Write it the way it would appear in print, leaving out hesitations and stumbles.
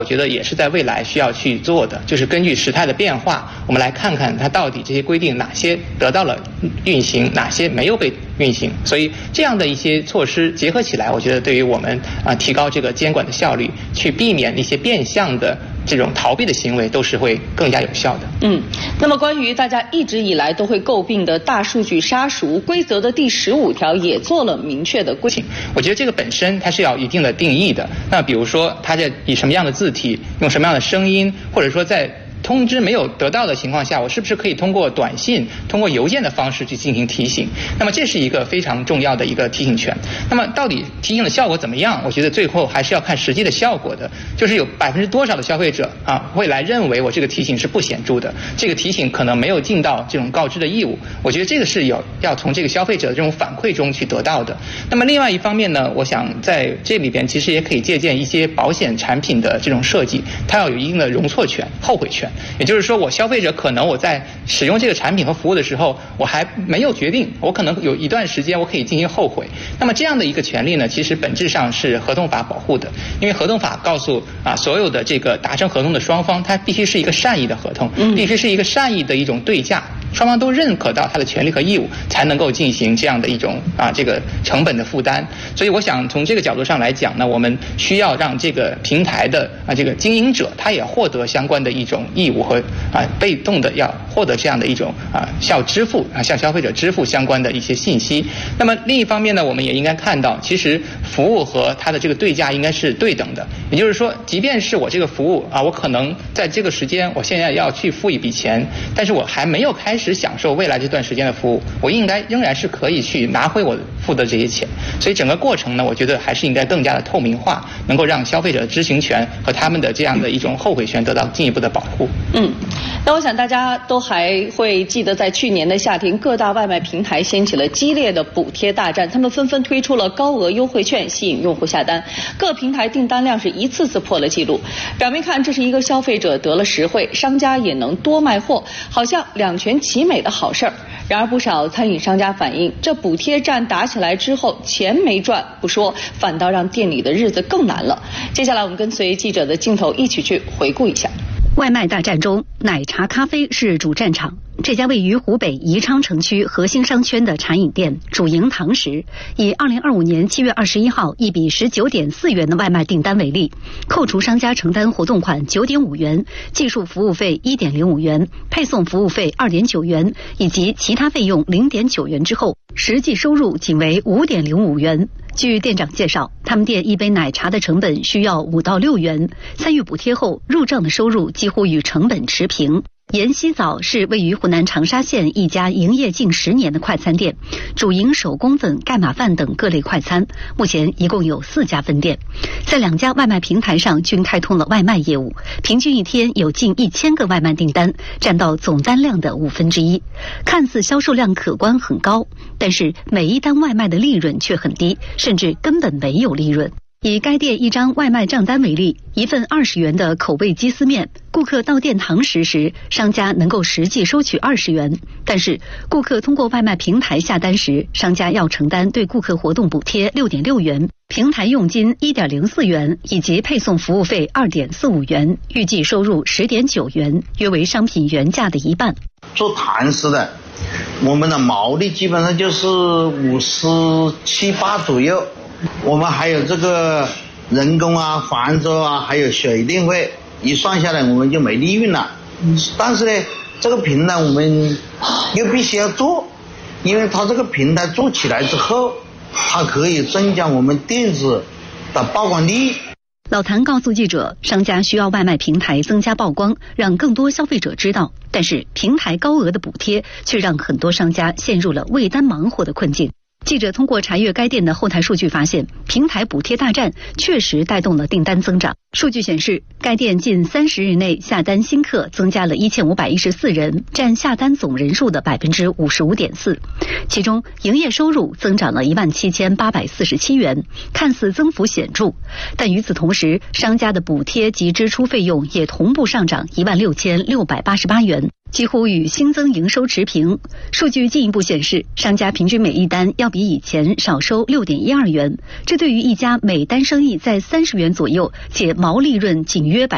我觉得也是在未来需要去做的，就是根据时态的变化，我们来看看它到底这些规定哪些得到了运行，哪些没有被运行。所以这样的一些措施结合起来，我觉得对于我们提高这个监管的效率，去避免一些变相的这种逃避的行为，都是会更加有效的。 那么关于大家一直以来都会诟病的大数据杀熟规则的第15条也做了明确的规定。 我觉得这个本身它是要一定的定义的。那比如说，它在以什么样的字体，用什么样的声音，或者说在通知没有得到的情况下，我是不是可以通过短信、通过邮件的方式去进行提醒？那么这是一个非常重要的一个提醒权。那么到底提醒的效果怎么样？我觉得最后还是要看实际的效果的。就是有多少的消费者会来认为我这个提醒是不显著的，这个提醒可能没有尽到这种告知的义务。我觉得这个是要从这个消费者的这种反馈中去得到的。那么另外一方面呢，我想在这里边其实也可以借鉴一些保险产品的这种设计，它要有一定的容错权、后悔权。也就是说，我消费者可能我在使用这个产品和服务的时候，我还没有决定，我可能有一段时间我可以进行后悔。那么这样的一个权利呢，其实本质上是合同法保护的，因为合同法告诉所有的这个达成合同的双方，它必须是一个善意的合同，必须是一个善意的一种对价，双方都认可到它的权利和义务，才能够进行这样的一种这个成本的负担。所以我想从这个角度上来讲呢，我们需要让这个平台的这个经营者，他也获得相关的一种义务和被动的要获得这样的一种向消费者支付相关的一些信息。那么另一方面呢，我们也应该看到，其实服务和它的这个对价应该是对等的。也就是说，即便是我这个服务我可能在这个时间我现在要去付一笔钱，但是我还没有开始享受未来这段时间的服务，我仍然是可以去拿回我付的这些钱。所以整个过程呢，我觉得还是应该更加的透明化，能够让消费者的知情权和他们的这样的一种后悔权得到进一步的保护。 那我想大家都还会记得，在去年的夏天，各大外卖平台掀起了激烈的补贴大战，他们纷纷推出了高额优惠券吸引用户下单，各平台订单量是一次次破了纪录。表面看这是一个消费者得了实惠，商家也能多卖货，好像两全其美的好事儿。然而不少餐饮商家反映，这补贴战打起来之后，钱没赚不说，反倒让店里的日子更难了。接下来我们跟随记者的镜头一起去回顾一下。 外卖大战中，奶茶咖啡是主战场。这家位于湖北宜昌城区核心商圈的茶饮店主营堂食，以2025年7月21号1笔19.4元的外卖订单为例，扣除商家承担活动款9.5元、技术服务费1.05元、配送服务费2.9元以及其他费用0.9元之后，实际收入仅为5.05元。据店长介绍，他们店一杯奶茶的成本需要5到6元，参与补贴后入账的收入几乎与成本持平。延禧早是位于湖南长沙县一家营业近10年的快餐店，主营手工粉、盖码饭等各类快餐，目前一共有4家分店，在2家外卖平台上均开通了外卖业务，平均一天有近1000个外卖订单，占到总单量的1/5。看似销售量可观很高，但是每一单外卖的利润却很低，甚至根本没有利润。以该店一张外卖账单为例，一份20元的口味鸡丝面，顾客到店堂食时，商家能够实际收取20元，但是顾客通过外卖平台下单时，商家要承担对顾客活动补贴6.6元、平台佣金1.04元以及配送服务费2.45元，预计收入10.9元，约为商品原价的一半。 做堂食的，我们的毛利基本上就是57、8左右。我们还有这个人工房租还有水电费，一算下来我们就没利润了。但是呢，这个平台我们又必须要做，因为它这个平台做起来之后，它可以增加我们店子的曝光率。 老谭告诉记者，商家需要外卖平台增加曝光，让更多消费者知道，但是平台高额的补贴却让很多商家陷入了为单忙活的困境。记者通过查阅该店的后台数据发现，平台补贴大战确实带动了订单增长。数据显示，该店近30日内下单新客增加了1514人，占下单总人数的55.4%。其中，营业收入增长了17847元，看似增幅显著，但与此同时，商家的补贴及支出费用也同步上涨16688元。几乎与新增营收持平。数据进一步显示，商家平均每一单要比以前少收6.12元，这对于一家每单生意在30元左右且毛利润仅约